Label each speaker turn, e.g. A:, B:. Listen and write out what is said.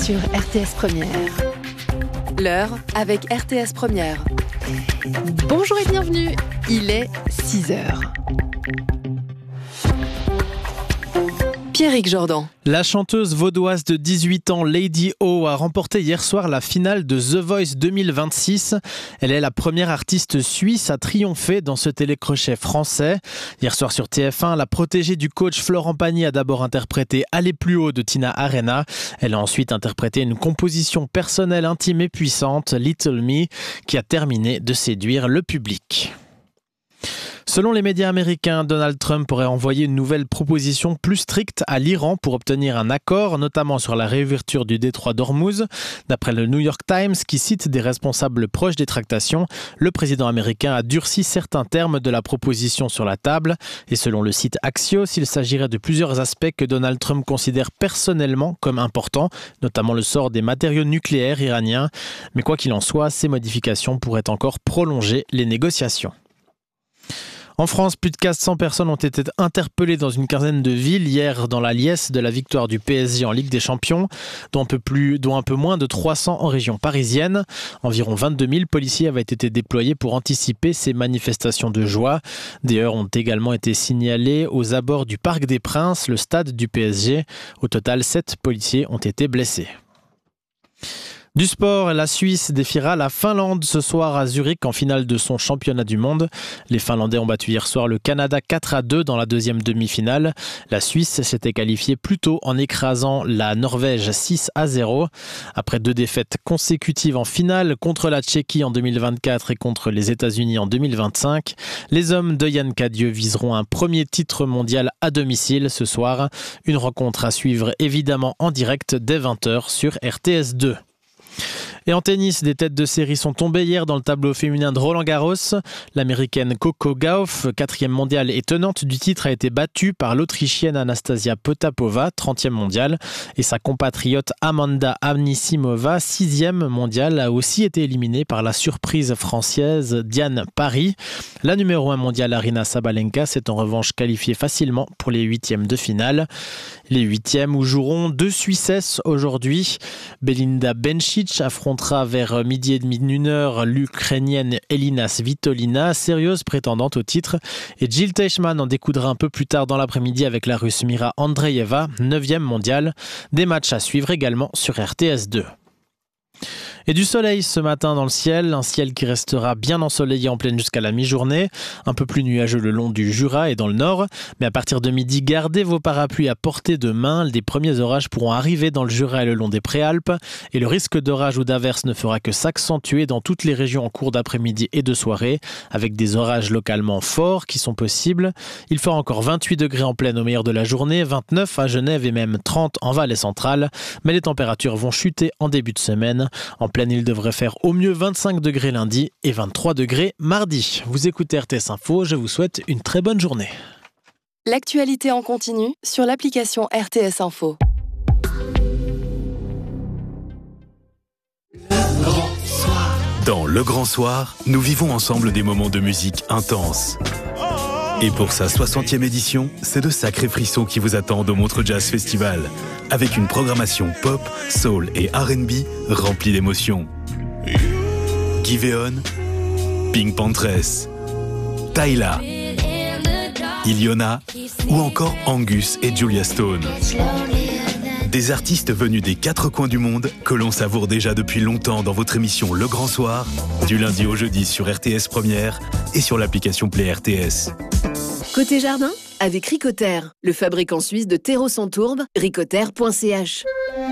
A: sur RTS Première. L'heure avec RTS Première. Bonjour et bienvenue, il est 6h. Pierrick Jordan.
B: La chanteuse vaudoise de 18 ans, Lady O, a remporté hier soir la finale de The Voice 2026. Elle est la première artiste suisse à triompher dans ce télécrochet français. Hier soir sur TF1, la protégée du coach Florent Pagny a d'abord interprété Aller plus haut de Tina Arena. Elle a ensuite interprété une composition personnelle, intime et puissante, Little Me, qui a terminé de séduire le public. Selon les médias américains, Donald Trump aurait envoyé une nouvelle proposition plus stricte à l'Iran pour obtenir un accord, notamment sur la réouverture du détroit d'Ormuz. D'après le New York Times, qui cite des responsables proches des tractations, le président américain a durci certains termes de la proposition sur la table. Et selon le site Axios, il s'agirait de plusieurs aspects que Donald Trump considère personnellement comme importants, notamment le sort des matériaux nucléaires iraniens. Mais quoi qu'il en soit, ces modifications pourraient encore prolonger les négociations. En France, plus de 400 personnes ont été interpellées dans une quinzaine de villes hier dans la liesse de la victoire du PSG en Ligue des Champions, dont un peu moins de 300 en région parisienne. Environ 22 000 policiers avaient été déployés pour anticiper ces manifestations de joie. Des heurts ont également été signalés aux abords du Parc des Princes, le stade du PSG. Au total, 7 policiers ont été blessés. Du sport, la Suisse défiera la Finlande ce soir à Zurich en finale de son championnat du monde. Les Finlandais ont battu hier soir le Canada 4-2 dans la deuxième demi-finale. La Suisse s'était qualifiée plus tôt en écrasant la Norvège 6-0. Après 2 défaites consécutives en finale contre la Tchéquie en 2024 et contre les États-Unis en 2025, les hommes de Yann Cadieux viseront un premier titre mondial à domicile ce soir. Une rencontre à suivre évidemment en direct dès 20h sur RTS 2. Et en tennis, des têtes de série sont tombées hier dans le tableau féminin de Roland-Garros. L'américaine Coco Gauff, 4e mondiale et tenante du titre, a été battue par l'Autrichienne Anastasia Potapova, 30e mondiale. Et sa compatriote Amanda Anisimova, 6e mondiale, a aussi été éliminée par la surprise française Diane Parry. La numéro 1 mondiale Aryna Sabalenka s'est en revanche qualifiée facilement pour les 8e de finale. Les 8e où joueront 2 Suissesses aujourd'hui. Belinda Bencic affrontera vers midi et demi, 1h, l'Ukrainienne Elina Svitolina, sérieuse prétendante au titre. Et Jill Teichmann en découdra un peu plus tard dans l'après-midi avec la Russe Mira Andreeva, 9e mondiale. Des matchs à suivre également sur RTS 2. Et du soleil ce matin dans le ciel, un ciel qui restera bien ensoleillé en pleine jusqu'à la mi-journée, un peu plus nuageux le long du Jura et dans le nord, mais à partir de midi, gardez vos parapluies à portée de main, des premiers orages pourront arriver dans le Jura et le long des Préalpes, et le risque d'orage ou d'averse ne fera que s'accentuer dans toutes les régions en cours d'après-midi et de soirée, avec des orages localement forts qui sont possibles. Il fera encore 28 degrés en pleine au meilleur de la journée, 29 à Genève et même 30 en Valais centrale, mais les températures vont chuter en début de semaine. En pleine, il devrait faire au mieux 25 degrés lundi et 23 degrés mardi. Vous écoutez RTS Info, je vous souhaite une très bonne journée.
A: L'actualité en continu sur l'application RTS Info.
C: Dans Le Grand Soir, nous vivons ensemble des moments de musique intenses. Et pour sa 60e édition, c'est de sacrés frissons qui vous attendent au Montreux Jazz Festival, avec une programmation pop, soul et R&B remplie d'émotions. Giveon, Pink Panthers, Tyla, Iliona ou encore Angus et Julia Stone. Des artistes venus des 4 coins du monde que l'on savoure déjà depuis longtemps dans votre émission Le Grand Soir, du lundi au jeudi sur RTS Première et sur l'application Play RTS.
D: Côté jardin, avec Ricoter, le fabricant suisse de terreaux sans tourbe, ricoter.ch.